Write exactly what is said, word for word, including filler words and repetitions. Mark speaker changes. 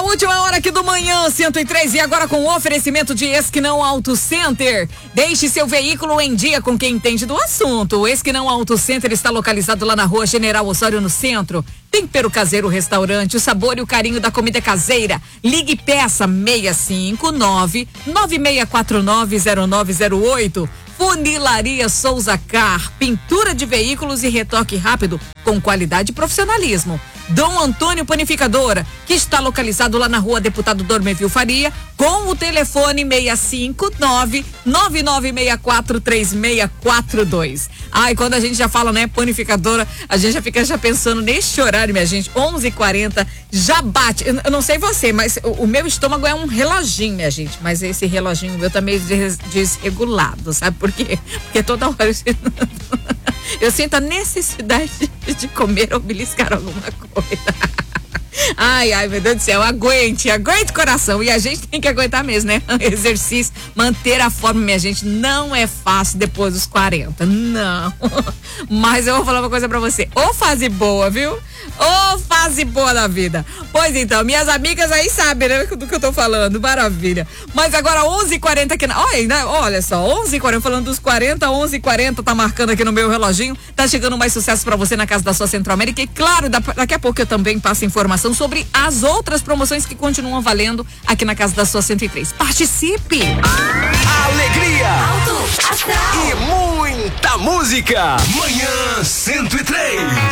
Speaker 1: a última hora aqui do Manhã cento e três e agora com o oferecimento de Esquinão Auto Center. Deixe seu veículo em dia com quem entende do assunto. O Esquinão Auto Center está localizado lá na rua General Osório, no centro. Tempero caseiro restaurante, o sabor e o carinho da comida caseira. Ligue e peça seis cinco nove, nove seis quatro nove, zero nove zero oito. Funilaria Souza Car, pintura de veículos e retoque rápido com qualidade e profissionalismo. Dom Antônio Panificadora, que está localizado lá na rua Deputado Dormevil Faria, com o telefone seis cinco nove, nove nove seis quatro, três seis quatro dois. Ai, quando a gente já fala, né, panificadora, a gente já fica já pensando neste horário, minha gente, onze e quarenta, já bate. Eu, eu não sei você, mas o, o meu estômago é um reloginho, minha gente, mas esse reloginho meu tá meio des, desregulado, sabe por quê? Porque toda hora eu, eu sinto a necessidade de, de comer ou beliscar alguma coisa. Ai, ai, meu Deus do céu, aguente, aguente o coração. E a gente tem que aguentar mesmo, né? Exercício, manter a forma, minha gente, não é fácil depois dos quarenta, não. Mas eu vou falar uma coisa pra você, ô fase boa, viu? Ô fase boa da vida. Pois então, minhas amigas aí sabem, né, do que eu tô falando, maravilha. Mas agora onze e quarenta aqui, na, olha, né, olha só, onze e quarenta, falando dos quarenta, onze e quarenta, tá marcando aqui no meu reloginho, tá chegando mais sucesso pra você na casa da sua Centro América. E claro, daqui a pouco eu também passo informação sobre as outras promoções que continuam valendo aqui na casa da sua cento e três. Participe!
Speaker 2: Alegria!
Speaker 3: Alto Astral!
Speaker 2: E muita música! Manhã cento e três!